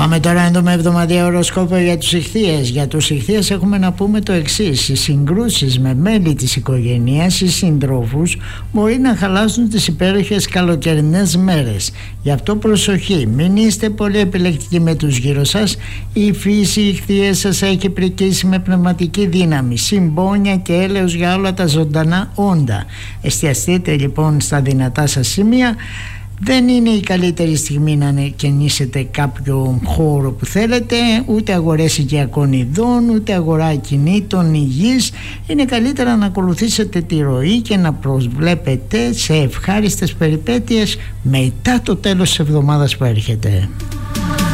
Πάμε τώρα να δούμε εβδομαδιαίο οροσκόπο για τους Ιχθύες. Για τους Ιχθύες έχουμε να πούμε το εξής: οι συγκρούσεις με μέλη της οικογένειας ή συντρόφους μπορεί να χαλάσουν τις υπέροχες καλοκαιρινές μέρες. Γι' αυτό προσοχή, μην είστε πολύ επιλεκτικοί με τους γύρω σας. Η φύση Ιχθύες σας έχει πρικήσει με πνευματική δύναμη, συμπόνια και έλεος για όλα τα ζωντανά όντα. Εστιαστείτε λοιπόν στα δυνατά σας σημεία. Δεν είναι η καλύτερη στιγμή να ανακαινήσετε κάποιο χώρο που θέλετε, ούτε αγορές οικιακών ειδών, ούτε αγορά ακινήτων υγιής. Είναι καλύτερα να ακολουθήσετε τη ροή και να προσβλέπετε σε ευχάριστες περιπέτειες μετά το τέλος της εβδομάδας που έρχεται.